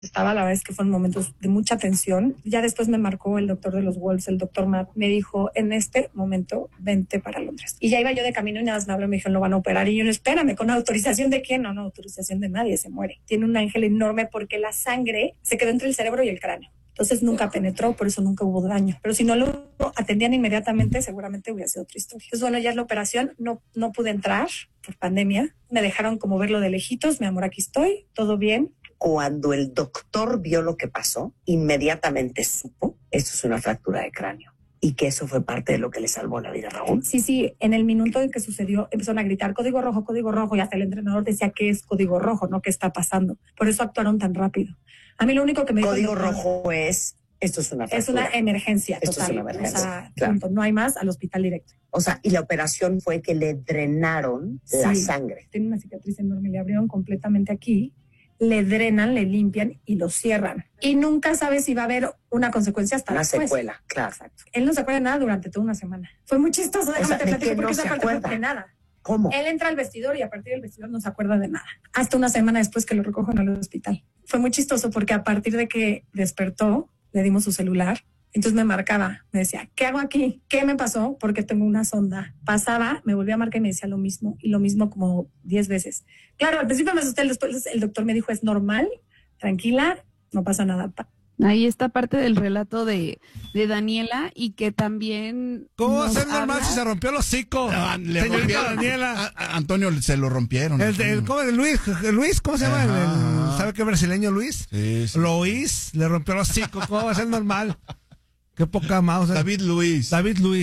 estaba, la verdad es que fueron momentos de mucha tensión. Ya después me marcó el doctor de los Wolves, el doctor Matt, me dijo, en este momento, vente para Londres. Y ya iba yo de camino y nada más me habló y me dijo, lo van a operar. Y yo, no, espérame, ¿con autorización de quién? No, autorización de nadie, se muere. Tiene un ángel enorme porque la sangre se quedó entre el cerebro y el cráneo. Entonces nunca penetró, por eso nunca hubo daño. Pero si no lo atendían inmediatamente, seguramente hubiera sido otra historia. Entonces, bueno, ya es la operación, no pude entrar por pandemia. Me dejaron como verlo de lejitos, mi amor, aquí estoy, todo bien. Cuando el doctor vio lo que pasó, inmediatamente supo, esto es una fractura de cráneo. Y que eso fue parte de lo que le salvó la vida a Raúl. Sí, en el minuto en que sucedió, empezaron a gritar código rojo, y hasta el entrenador decía que es código rojo, no qué está pasando. Por eso actuaron tan rápido. A mí lo único que me dijo... Código rojo es, esto es una fractura. Es una emergencia esto total. Es una emergencia, o sea, claro. punto, no hay más, al hospital directo. O sea, y la operación fue que le drenaron la sangre. Tiene una cicatriz enorme, le abrieron completamente aquí, le drenan, le limpian y lo cierran. Y nunca sabes si va a haber una consecuencia hasta después. Una secuela, claro. Exacto. Él no se acuerda de nada durante toda una semana. Fue muy chistoso, déjame te platico porque esa parte fue de nada. ¿Cómo? Él entra al vestidor y a partir del vestidor no se acuerda de nada. Hasta una semana después que lo recogen al hospital. Fue muy chistoso porque a partir de que despertó, le dimos su celular. Entonces me marcaba, me decía, ¿qué hago aquí? ¿Qué me pasó? Porque tengo una sonda. Pasaba, me volvía a marcar y me decía lo mismo, y lo mismo como 10 veces. Claro, al principio me asusté, después el doctor me dijo, es normal, tranquila, no pasa nada. Ahí está parte del relato de Daniela y que también... ¿Cómo va a ser normal si se rompió el hocico? Señorita Daniela. Antonio se lo rompieron. ¿Cómo es Luis? ¿Cómo se llama? ¿Sabe qué brasileño Luis? Sí. Luis le rompió el hocico. ¿Cómo va a ser normal? Qué poca mouse. David Luis.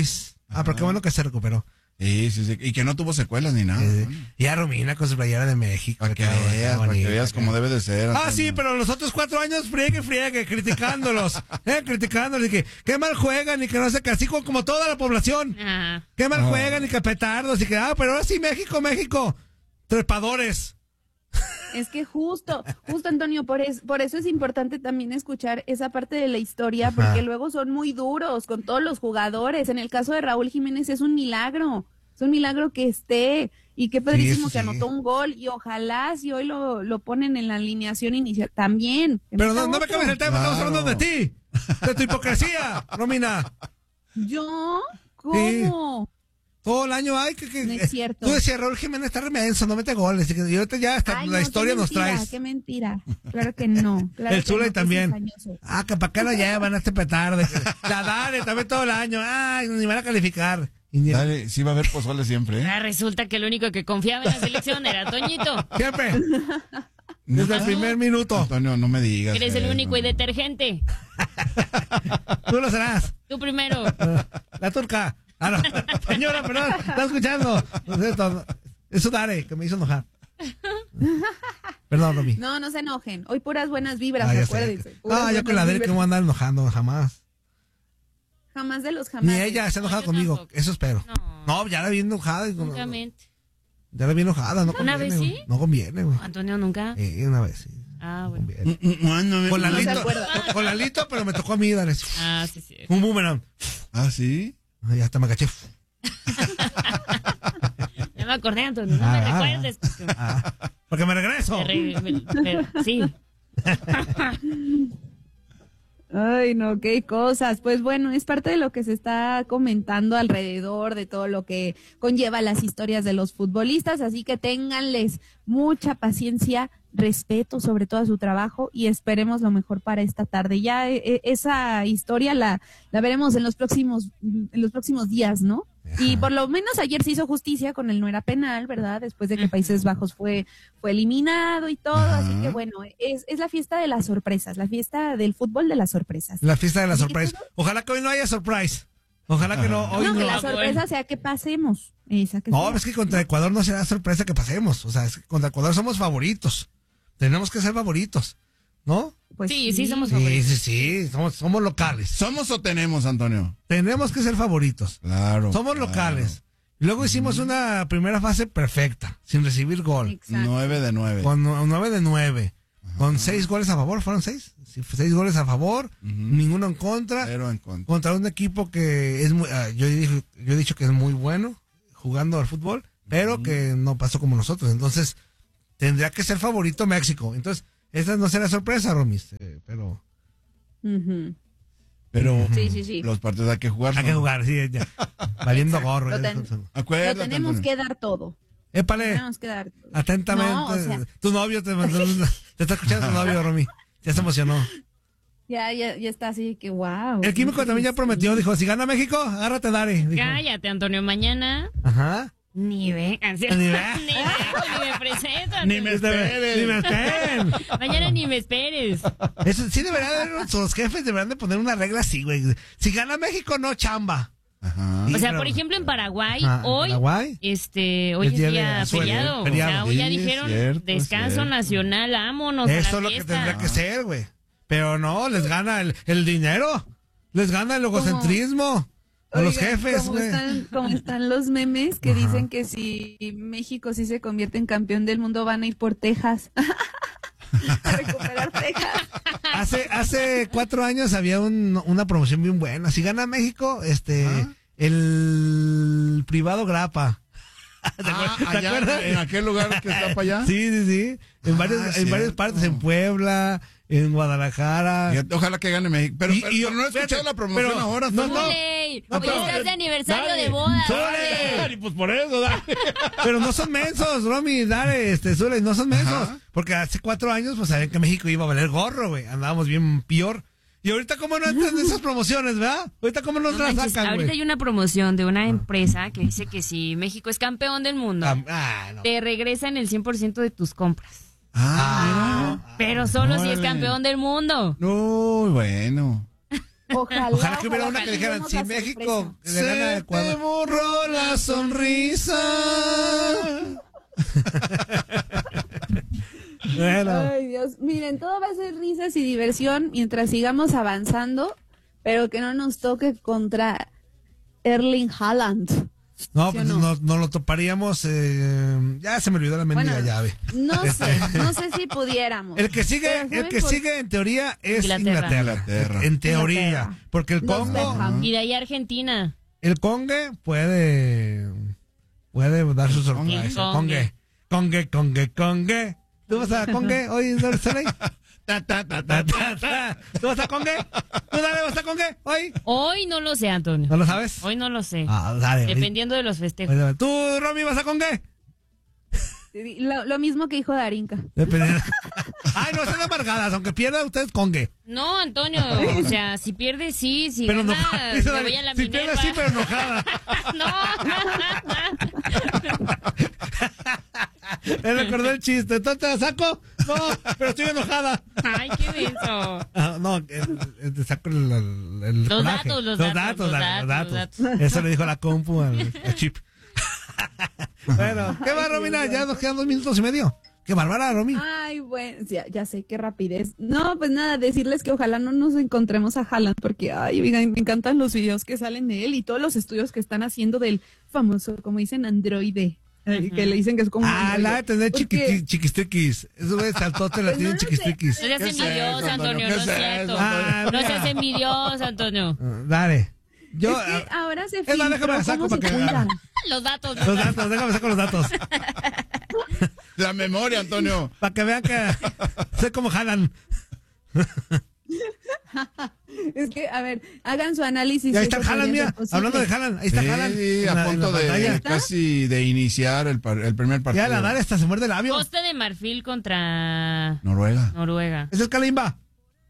Pero qué bueno que se recuperó. Sí. Y que no tuvo secuelas ni nada. Sí. Y a Romina con su playera de México. Para que veas cómo debe de ser. Antonio. Sí, pero los otros 4 años friegue, criticándolos. Criticándolos y que qué mal juegan y que no sé qué, así como toda la población. Qué mal juegan y que petardos y que, pero ahora sí México. Trepadores. Es que justo Antonio, por eso es importante también escuchar esa parte de la historia, porque luego son muy duros con todos los jugadores. En el caso de Raúl Jiménez es un milagro que esté, y qué padrísimo que anotó un gol, y ojalá si hoy lo ponen en la alineación inicial también. Pero no me cambies el tema, estamos hablando de ti, de tu hipocresía, Romina. ¿Yo? ¿Cómo? Sí. Todo el año hay que no es cierto. Tú decías, Raúl Jiménez está remenso, no mete goles. Y ahorita ya hasta la historia nos traes. Qué mentira. Claro que no. Claro el Zulay también. Que para acá lo llevan a este petardo. La Dale también todo el año. Ni van a calificar. Dale, sí va a haber pozole siempre. Resulta que el único que confiaba en la selección era Toñito. Siempre. Desde el primer minuto. Antonio, no me digas. Eres el único y detergente. Tú lo serás. Tú primero. La turca. No. Señora, perdón, está escuchando. Eso Dare, que me hizo enojar. Perdón, Romy. No se enojen. Hoy puras buenas vibras, acuérdense. Yo con la Dare que me voy a andar enojando, jamás. Jamás de los jamás. Ni ella se ha enojado conmigo, tampoco. Eso espero. No, ya la vi enojada. Ya la vi enojada, no conviene. ¿Una vez sí? No conviene, güey. Antonio, ¿nunca? Una vez sí. Bueno. Con Lalito, pero me tocó a mí, Dale. Sí. Un boomerang. ¿Sí? Ya hasta me agaché. Ya me acordé, Antonio, no me recuerdes. Porque me regreso. Sí. Ay, no, qué cosas. Pues bueno, es parte de lo que se está comentando alrededor de todo lo que conlleva las historias de los futbolistas, así que ténganles mucha paciencia, respeto sobre todo a su trabajo y esperemos lo mejor para esta tarde. Ya esa historia la veremos en los próximos días, ¿no? Ajá. Y por lo menos ayer se hizo justicia con el no era penal, ¿verdad? Después de que Países Bajos fue eliminado y todo. Ajá. Así que bueno, es la fiesta de las sorpresas, la fiesta del fútbol de las sorpresas. La fiesta de las sorpresas. Ojalá que hoy no haya surprise. Ojalá que no. Hoy no, que la sorpresa sea que pasemos. Es que contra Ecuador no será sorpresa que pasemos. O sea, es que contra Ecuador somos favoritos. Tenemos que ser favoritos, ¿no? Pues sí, somos favoritos. Sí, somos locales. ¿Somos o tenemos, Antonio? Tenemos que ser favoritos. Claro. Somos locales. Y luego hicimos una primera fase perfecta, sin recibir gol. Exacto. 9 de 9. Con 9 de 9. Ajá. Con 6 goles a favor, ¿fueron 6? 6 goles a favor, ninguno en contra. 0 en contra. Contra un equipo que es muy, yo he dicho que es muy bueno jugando al fútbol, pero que no pasó como nosotros. Entonces, tendría que ser favorito México. Entonces, esa no será sorpresa, Romy, pero... Ujú. Pero Sí. los partidos hay que jugar. Hay que jugar, sí, ya. Valiendo gorro. Lo ya. Acuérdate, Lo tenemos Antonio. que dar todo. Épale, Tenemos que dar todo. atentamente. No, o sea, Tu novio te está escuchando tu novio, Romy. Ya se emocionó. ya está así que wow. El químico también ya prometió, dijo, si gana México, agárrate, Dari. Dijo. Cállate, Antonio, mañana Ajá. ni vengan. ¿sí? Ni Ni ve. vengo, ni me presento. Ni me Ni me esperen. Mañana ni me esperes. Eso sí deberían haber, los jefes deberían de poner una regla así, güey. Si gana México, no chamba. Ajá. Sí, O sea, pero- por ejemplo, en Paraguay, Ah, ¿en hoy, Paraguay? hoy Es es día día de asueto, feriado. feriado. O sea, hoy ya Sí, dijeron cierto, descanso cierto. nacional, vámonos a Eso la es lo que fiesta. tendría que ser, güey. Pero no, les gana el dinero. Les gana el egocentrismo. A los Oigan, jefes, güey. como están los memes que dicen que si México sí se convierte en campeón del mundo van a ir por Texas. A recuperar Texas. Hace 4 años había una promoción bien buena. Si gana México, el privado Grapa. ¿Te allá acuerdas? en aquel lugar que está para allá. Sí. En varias cierto. partes, en Puebla, en Guadalajara. Fíjate, ojalá que gane México. Pero, pero no he escuchado fíjate, la promoción pero- ahora. no, Antonio. no. Ey, No, hoy pero- estás de aniversario Dale, de boda. Zule. Dale. Pues por eso, dale. Pero no son mensos, Romy, dale, Zule, no son mensos. Ajá. Porque hace 4 años, pues sabían que México iba a valer gorro, güey. Andábamos bien peor. Y ahorita, ¿cómo no entran en esas promociones, verdad? Ahorita, ¿cómo nos No las manches, sacan, ahorita güey? hay una promoción de una empresa que dice que si México es campeón del mundo, No. te regresan el 100% de tus compras. Pero solo si es Órale. campeón del mundo. Muy bueno. Ojalá que hubiera una que dijeran, si México le gana a Se te Ecuador. borró la sonrisa. Bueno, Ay, Dios. Miren, todo va a ser risas y diversión mientras sigamos avanzando, pero que no nos toque contra Erling Haaland. no, ¿sí o pues no? no lo toparíamos. Ya se me olvidó la mendiga Bueno, llave. No sé si pudiéramos. El que sigue, Pero ¿saben por en teoría es Inglaterra. Inglaterra. En teoría. Inglaterra. Porque el Los Congo, Beckham. Y de ahí Argentina. el Congue puede dar su sorpresa. Congue. Congue. ¿Tú vas a Congue hoy, Soleil? ¿Tú vas a Congue? ¿Tú dale vas a Congue hoy? Hoy no lo sé, Antonio. ¿No lo sabes? Hoy no lo sé. Dale. Dependiendo de los festejos. ¿Tú, Romy, vas a Congue? Lo mismo que dijo Darinka. Dependiendo. Ay, no sean amargadas, aunque pierda usted Congue. No, Antonio, o sea, si pierde sí, si Pero gana, enojada. Dice me Dani, voy a la si Minerva. pierde sí, pero enojada. Me recordó el chiste. ¿Entonces te la saco? No, pero estoy enojada. Ay, qué denso. No, te saco el Los coraje. datos, los datos. Eso le dijo la compu al chip. Bueno, ¿qué va, Romina? Ya nos quedan 2 minutos y medio. Qué bárbara, Romy. Ay, bueno, ya sé, qué rapidez. No, pues nada, decirles que ojalá no nos encontremos a Haaland, porque, ay, oigan, me encantan los videos que salen de él y todos los estudios que están haciendo del famoso, como dicen, androide. Que le dicen que es como un androide. La de tener Porque- chiquistriquis. Eso güey, saltote la Pues tienen no lo sé. chiquistriquis. No seas ¿Qué es envidioso, eso, Antonio, Antonio? no ¿Qué es es cierto. eso, Antonio? No seas envidioso, Antonio. Dale. Yo, Es que ahora se es más, filtró déjame la saco cómo se para que cuida. Los datos. los datos, déjame sacar los datos. La memoria, Antonio. Para que vean que sé cómo jalan. Es que, a ver, hagan su análisis. Y ahí si está eso Haaland, podría mira. ser posible. Hablando de Haaland, ahí está Haaland. Sí, en a la punto pantalla. de casi de iniciar el primer partido. Ya la Dale hasta se muerde el labio. Costa de Marfil contra Noruega. Noruega. Es el Kalimba.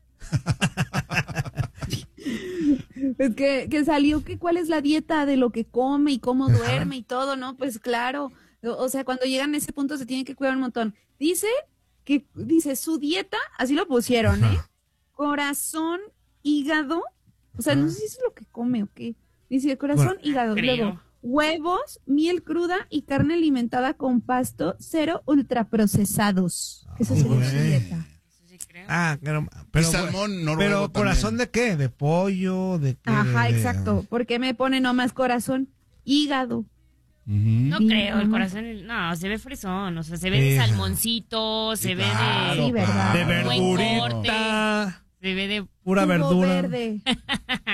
Es que salió que cuál es la dieta de lo que come y cómo duerme y todo, ¿no? Pues claro, o sea, cuando llegan a ese punto se tienen que cuidar un montón. Dice su dieta, así lo pusieron, ¿eh? Corazón, hígado, o sea, no sé si es lo que come o qué. Dice corazón, hígado, creo. luego huevos, miel cruda y carne alimentada con pasto, 0 ultraprocesados. Esa sería su güey. dieta. Pero, Y salmón noruego pero también. corazón de qué? ¿De pollo? ¿De qué? Ajá, exacto. ¿Por qué me pone nomás corazón? Hígado. No Sí, creo, el no. corazón, no, se ve fresón, o sea, se ve de Sí. salmoncito, se ve claro, Sí, ¿verdad? De claro. buen verdurita. se ve de Pura Jugo verdura. verde.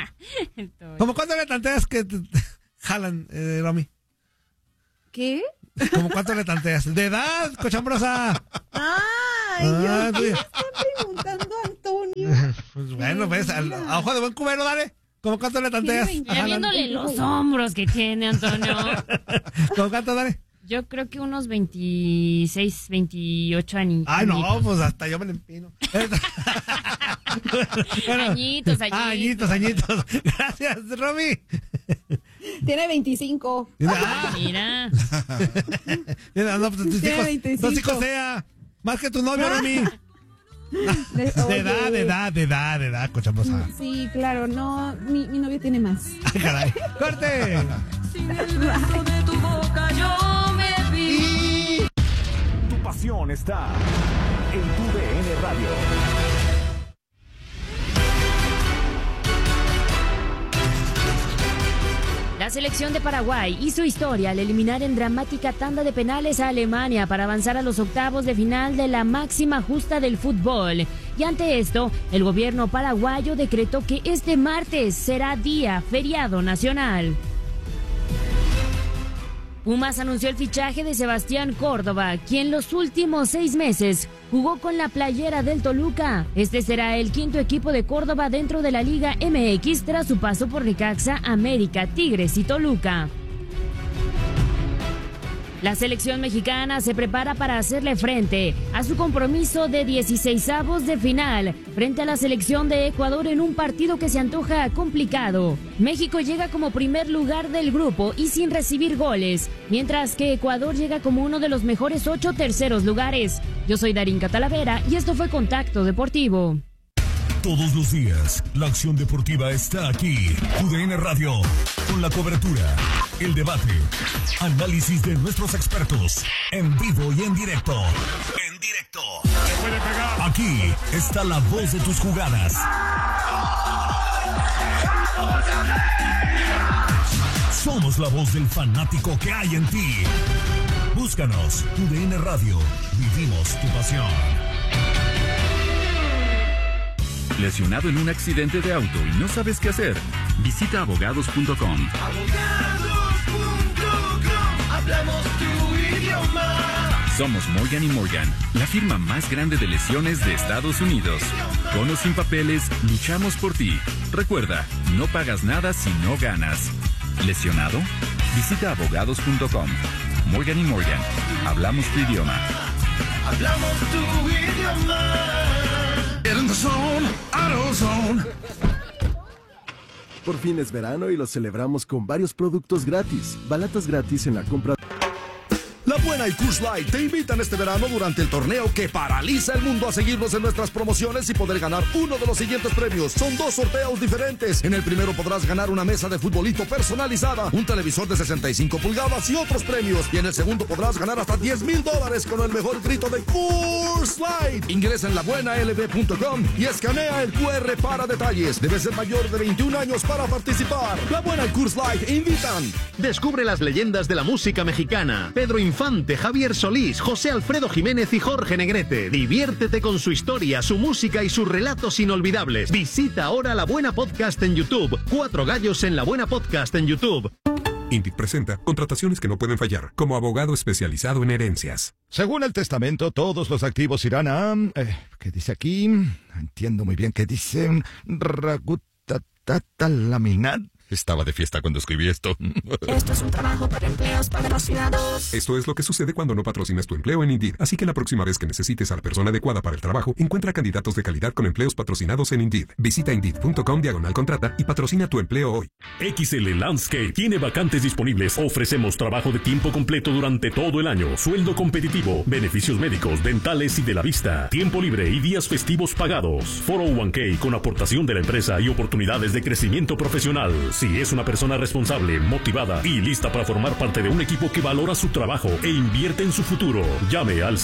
todo. ¿Cómo cuánto le tanteas que jalan, Romy? ¿Qué? ¿Cómo cuánto le tanteas? ¿De edad, cochambrosa? Ay, yo ¿qué me están preguntando, Antonio? Pues bueno, pues, a ojo de buen cubero, dale. ¿Cómo cuánto le tanteas? Ya viéndole los hombros que tiene, Antonio. ¿Cómo cuánto, dale? Yo creo que unos 26, 28 años. Ay, no, pues hasta yo me le empino. Bueno, añitos. Añitos. Gracias, Romy. Tiene 25. Mira. No, pues, Tiene 25. Tus hijos sea más que tu novio, Romy. De edad, cochambrosa. Sí, claro, no, mi novio tiene más. Ay, caray. ¡Corte! De tu boca yo me vi. Tu pasión está en tu DN Radio. La selección de Paraguay hizo historia al eliminar en dramática tanda de penales a Alemania para avanzar a los octavos de final de la máxima justa del fútbol. Y ante esto, el gobierno paraguayo decretó que este martes será día feriado nacional. Pumas anunció el fichaje de Sebastián Córdoba, quien los últimos 6 meses jugó con la playera del Toluca. Este será el 5º equipo de Córdoba dentro de la Liga MX tras su paso por Necaxa, América, Tigres y Toluca. La selección mexicana se prepara para hacerle frente a su compromiso de 16avos de final frente a la selección de Ecuador en un partido que se antoja complicado. México llega como primer lugar del grupo y sin recibir goles, mientras que Ecuador llega como uno de los mejores 8 terceros lugares. Yo soy Darinka Talavera y esto fue Contacto Deportivo. Todos los días, la acción deportiva está aquí. UDN Radio, con la cobertura, el debate, análisis de nuestros expertos, en vivo y en directo. Aquí está la voz de tus jugadas. Somos la voz del fanático que hay en ti. Búscanos, UDN Radio, vivimos tu pasión. ¿Lesionado en un accidente de auto y no sabes qué hacer? Visita abogados.com. Hablamos tu idioma. Somos Morgan & Morgan, la firma más grande de lesiones de Estados Unidos. Con o sin papeles, luchamos por ti. Recuerda, no pagas nada si no ganas. ¿Lesionado? Visita abogados.com. Morgan & Morgan, hablamos tu idioma. Hablamos tu idioma. In the zone, AutoZone. Por fin es verano y lo celebramos con varios productos gratis. Balatas gratis en la compra. La Buena y Coors Light te invitan este verano durante el torneo que paraliza el mundo a seguirnos en nuestras promociones y poder ganar uno de los siguientes premios. Son 2 sorteos diferentes. En el primero podrás ganar una mesa de futbolito personalizada, un televisor de 65 pulgadas y otros premios. Y en el segundo podrás ganar hasta $10,000 con el mejor grito de Coors Light. Ingresa en labuenalb.com y escanea el QR para detalles. Debes ser mayor de 21 años para participar. La Buena y Coors Light invitan. Descubre las leyendas de la música mexicana. Pedro Infante, Javier Solís, José Alfredo Jiménez y Jorge Negrete. Diviértete con su historia, su música y sus relatos inolvidables. Visita ahora La Buena Podcast en YouTube. 4 gallos en La Buena Podcast en YouTube. INDIC presenta contrataciones que no pueden fallar, como abogado especializado en herencias. Según el testamento, todos los activos irán a... ¿qué dice aquí? No entiendo muy bien qué dice. Laminar. Estaba de fiesta cuando escribí esto. Esto es un trabajo para empleos patrocinados. Esto es lo que sucede cuando no patrocinas tu empleo en Indeed. Así que la próxima vez que necesites a la persona adecuada para el trabajo, encuentra candidatos de calidad con empleos patrocinados en Indeed. Visita Indeed.com/contrata y patrocina tu empleo hoy. XL Landscape tiene vacantes disponibles. Ofrecemos trabajo de tiempo completo durante todo el año. Sueldo competitivo, beneficios médicos, dentales y de la vista. Tiempo libre y días festivos pagados. 401k con aportación de la empresa y oportunidades de crecimiento profesional. Si es una persona responsable, motivada y lista para formar parte de un equipo que valora su trabajo e invierte en su futuro, llame al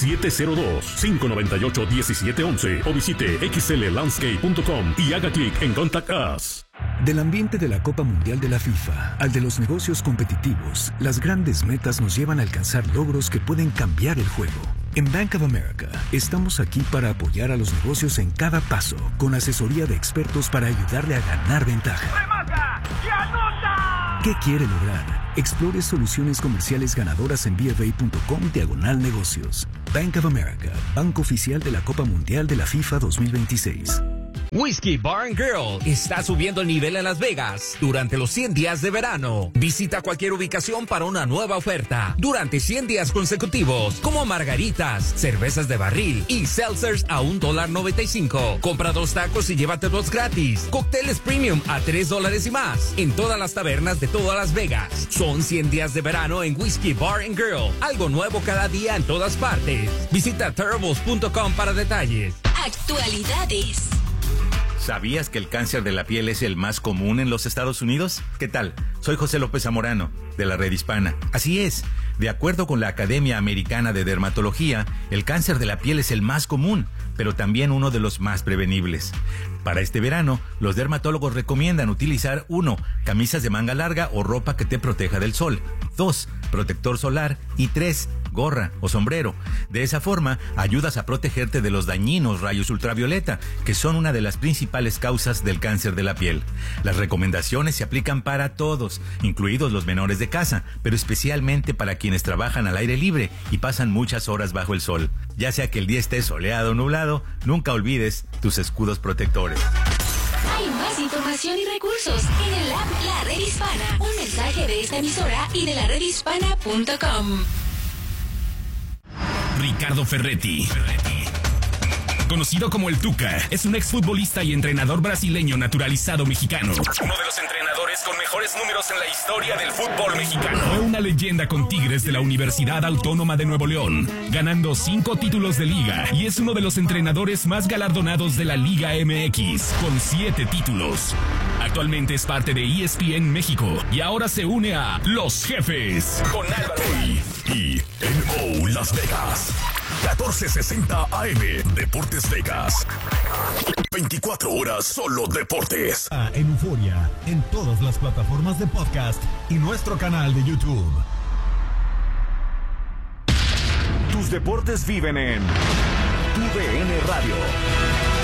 702-598-1711 o visite xllandscape.com y haga clic en Contact Us. Del ambiente de la Copa Mundial de la FIFA al de los negocios competitivos, las grandes metas nos llevan a alcanzar logros que pueden cambiar el juego. En Bank of America estamos aquí para apoyar a los negocios en cada paso, con asesoría de expertos para ayudarle a ganar ventaja. ¿Qué quiere lograr? Explore soluciones comerciales ganadoras en bfa.com/negocios. Bank of America, banco oficial de la Copa Mundial de la FIFA 2026. Whiskey Bar & Grill está subiendo el nivel en Las Vegas durante los 100 días de verano. Visita cualquier ubicación para una nueva oferta durante 100 días consecutivos, como margaritas, cervezas de barril y seltzers a $1.95. Compra 2 tacos y llévate 2 gratis. Cócteles premium a $3 y más en todas las tabernas de toda Las Vegas. Son 100 días de verano en Whiskey Bar & Grill. Algo nuevo cada día en todas partes. Visita terribles.com para detalles. Actualidades. ¿Sabías que el cáncer de la piel es el más común en los Estados Unidos? ¿Qué tal? Soy José López Zamorano, de la Red Hispana. Así es, de acuerdo con la Academia Americana de Dermatología, el cáncer de la piel es el más común, pero también uno de los más prevenibles. Para este verano, los dermatólogos recomiendan utilizar 1. Camisas de manga larga o ropa que te proteja del sol. 2. Protector solar. Y 3. Gorra o sombrero. De esa forma, ayudas a protegerte de los dañinos rayos ultravioleta, que son una de las principales causas del cáncer de la piel. Las recomendaciones se aplican para todos, incluidos los menores de casa, pero especialmente para quienes trabajan al aire libre y pasan muchas horas bajo el sol. Ya sea que el día esté soleado o nublado, nunca olvides tus escudos protectores. Hay más información y recursos en el app La Red Hispana. Un mensaje de esta emisora y de laredhispana.com. Ricardo Ferretti, conocido como el Tuca, es un exfutbolista y entrenador brasileño naturalizado mexicano. Uno de los entrenadores con mejores números en la historia del fútbol mexicano. Fue una leyenda con Tigres de la Universidad Autónoma de Nuevo León, ganando 5 títulos de liga, y es uno de los entrenadores más galardonados de la Liga MX, con 7 títulos. Actualmente es parte de ESPN México y ahora se une a Los Jefes con Álvaro y NO Las Vegas. 1460 AM, Deportes Vegas. 24 horas solo deportes. En Euforia, en todas las plataformas de podcast y nuestro canal de YouTube. Tus deportes viven en TUDN Radio.